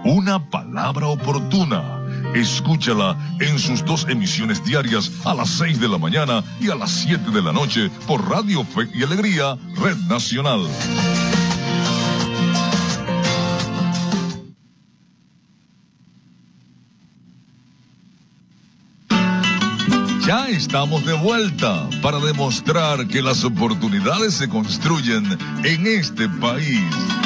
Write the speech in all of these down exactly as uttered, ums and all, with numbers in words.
Una palabra oportuna. Escúchala en sus dos emisiones diarias a las seis de la mañana y a las siete de la noche por Radio Fe y Alegría, Red Nacional. Ya estamos de vuelta para demostrar que las oportunidades se construyen en este país.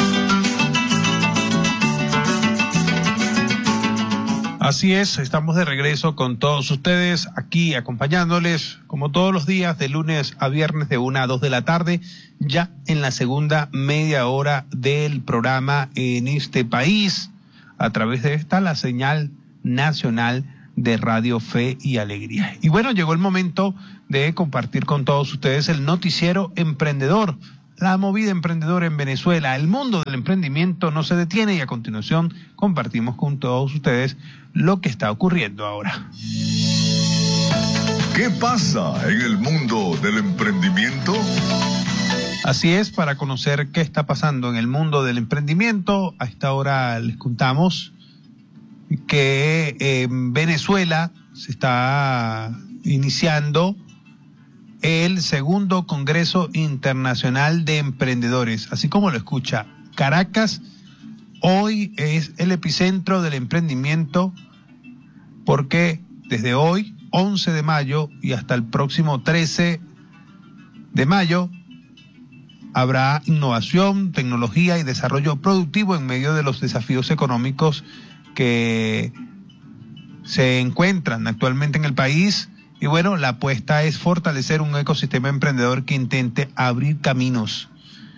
Así es, estamos de regreso con todos ustedes aquí acompañándoles como todos los días de lunes a viernes de una a dos de la tarde, ya en la segunda media hora del programa en este país, a través de esta, la señal nacional de Radio Fe y Alegría. Y bueno, llegó el momento de compartir con todos ustedes el noticiero emprendedor, la movida emprendedora en Venezuela. El mundo del emprendimiento no se detiene y a continuación compartimos con todos ustedes lo que está ocurriendo ahora. ¿Qué pasa en el mundo del emprendimiento? Así es, para conocer qué está pasando en el mundo del emprendimiento, a esta hora les contamos que en Venezuela se está iniciando el segundo Congreso Internacional de Emprendedores, así como lo escucha. Caracas hoy es el epicentro del emprendimiento porque desde hoy, once de mayo, y hasta el próximo trece de mayo, habrá innovación, tecnología y desarrollo productivo en medio de los desafíos económicos que se encuentran actualmente en el país. Y bueno, la apuesta es fortalecer un ecosistema emprendedor que intente abrir caminos.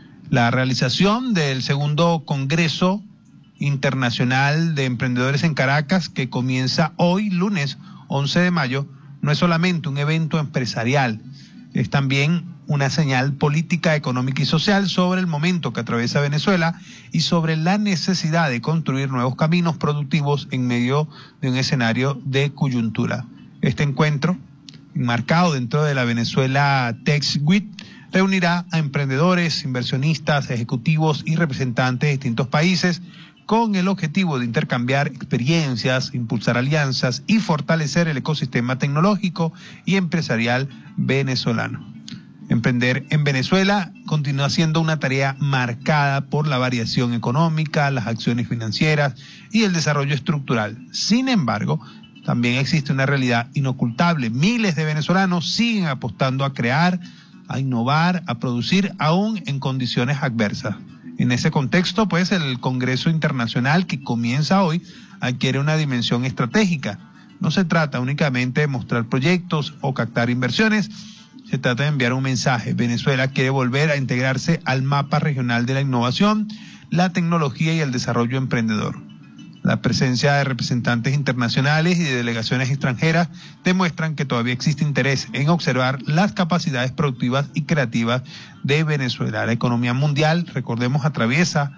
La realización del segundo Congreso Internacional de Emprendedores en Caracas, que comienza hoy, lunes once de mayo, no es solamente un evento empresarial, es también una señal política, económica y social sobre el momento que atraviesa Venezuela y sobre la necesidad de construir nuevos caminos productivos en medio de un escenario de coyuntura. Este encuentro, enmarcado dentro de la Venezuela Tech Week, reunirá a emprendedores, inversionistas, ejecutivos y representantes de distintos países con el objetivo de intercambiar experiencias, impulsar alianzas y fortalecer el ecosistema tecnológico y empresarial venezolano. Emprender en Venezuela continúa siendo una tarea marcada por la variación económica, las acciones financieras y el desarrollo estructural. Sin embargo, también existe una realidad inocultable. Miles de venezolanos siguen apostando a crear, a innovar, a producir, aún en condiciones adversas. En ese contexto, pues, el Congreso Internacional que comienza hoy adquiere una dimensión estratégica. No se trata únicamente de mostrar proyectos o captar inversiones, se trata de enviar un mensaje. Venezuela quiere volver a integrarse al mapa regional de la innovación, la tecnología y el desarrollo emprendedor. La presencia de representantes internacionales y de delegaciones extranjeras demuestran que todavía existe interés en observar las capacidades productivas y creativas de Venezuela. La economía mundial, recordemos, atraviesa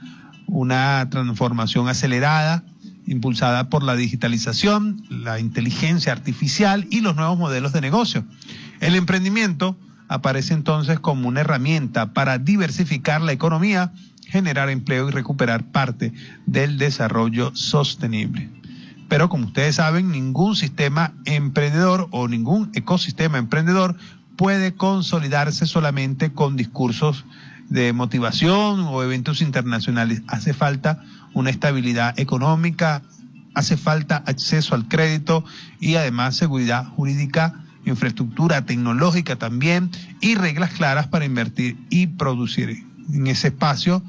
una transformación acelerada, impulsada por la digitalización, la inteligencia artificial y los nuevos modelos de negocio. El emprendimiento aparece entonces como una herramienta para diversificar la economía, generar empleo y recuperar parte del desarrollo sostenible. Pero como ustedes saben, ningún sistema emprendedor o ningún ecosistema emprendedor puede consolidarse solamente con discursos de motivación o eventos internacionales. Hace falta una estabilidad económica, hace falta acceso al crédito y además seguridad jurídica, infraestructura tecnológica también y reglas claras para invertir y producir. En ese espacio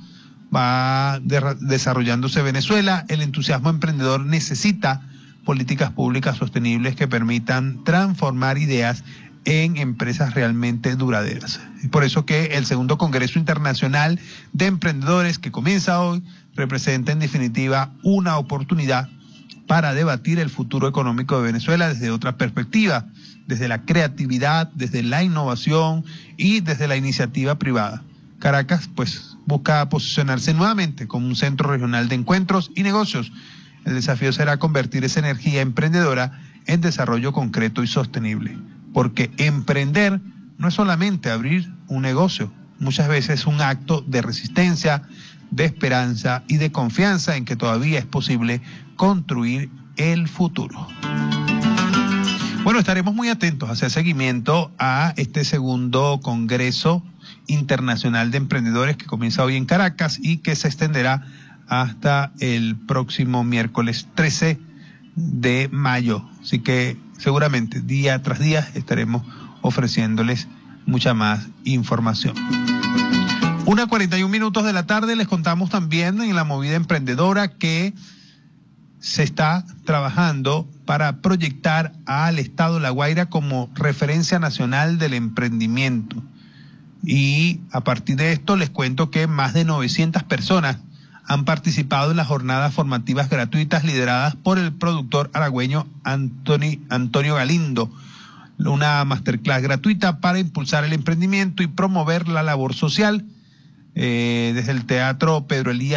va de- desarrollándose Venezuela. El entusiasmo emprendedor necesita políticas públicas sostenibles que permitan transformar ideas en empresas realmente duraderas. Es por eso que el segundo Congreso Internacional de Emprendedores, que comienza hoy, representa en definitiva una oportunidad para debatir el futuro económico de Venezuela desde otra perspectiva, desde la creatividad, desde la innovación y desde la iniciativa privada. Caracas, pues, busca posicionarse nuevamente como un centro regional de encuentros y negocios. El desafío será convertir esa energía emprendedora en desarrollo concreto y sostenible. Porque emprender no es solamente abrir un negocio, muchas veces es un acto de resistencia, de esperanza y de confianza en que todavía es posible construir el futuro. Bueno, estaremos muy atentos a hacer seguimiento a este segundo Congreso Internacional de Emprendedores que comienza hoy en Caracas y que se extenderá hasta el próximo miércoles trece de mayo. Así que seguramente día tras día estaremos ofreciéndoles mucha más información. Una cuarenta y un minutos de la tarde, les contamos también en la movida emprendedora que se está trabajando para proyectar al estado de La Guaira como referencia nacional del emprendimiento. Y a partir de esto les cuento que más de novecientas personas han participado en las jornadas formativas gratuitas lideradas por el productor aragüeño Anthony, Antonio Galindo. Una masterclass gratuita para impulsar el emprendimiento y promover la labor social eh, desde el Teatro Pedro Elías